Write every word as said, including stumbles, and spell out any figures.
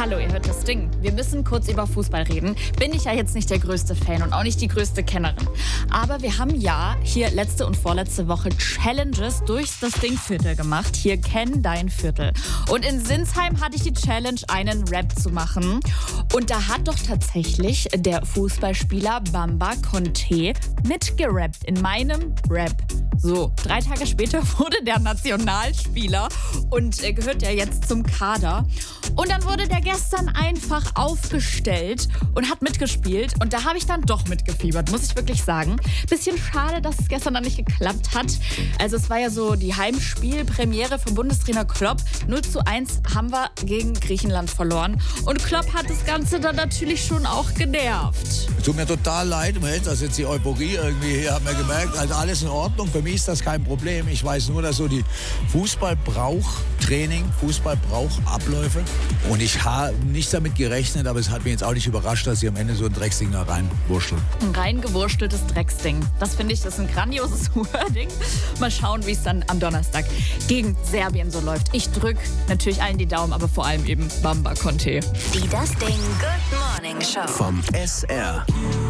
Hallo, ihr hört das Ding. Wir müssen kurz über Fußball reden. Bin ich ja jetzt nicht der größte Fan und auch nicht die größte Kennerin. Aber wir haben ja hier letzte und vorletzte Woche Challenges durchs das Ding-Viertel gemacht. Hier kenn dein Viertel. Und in Sinsheim hatte ich die Challenge, einen Rap zu machen. Und da hat doch tatsächlich der Fußballspieler Bamba Conte mitgerappt in meinem Rap. So, drei Tage später wurde der Nationalspieler und äh, gehört ja jetzt zum Kader. Und dann wurde der gestern einfach aufgestellt und hat mitgespielt. Und da habe ich dann doch mitgefiebert, muss ich wirklich sagen. Bisschen schade, dass es gestern dann nicht geklappt hat. Also es war ja so die Heimspielpremiere von Bundestrainer Klopp. null zu eins haben wir gegen Griechenland verloren. Und Klopp hat das Ganze dann natürlich schon auch genervt. Tut mir total leid, um das jetzt die Euphorie irgendwie hier, haben wir gemerkt. Also alles in Ordnung, für mich ist das kein Problem. Ich weiß nur, dass so die Fußball braucht Training, Fußball braucht Abläufe. Und ich habe nicht damit gerechnet, aber es hat mich jetzt auch nicht überrascht, dass sie am Ende so ein Drecksding da reinwurschteln. Ein reingewursteltes Drecksding. Das finde ich, das ist ein grandioses Wording. Mal schauen, wie es dann am Donnerstag gegen Serbien so läuft. Ich drücke natürlich allen die Daumen, aber vor allem eben Bamba Conte. Die Das Ding Good Morning Show Vom S R.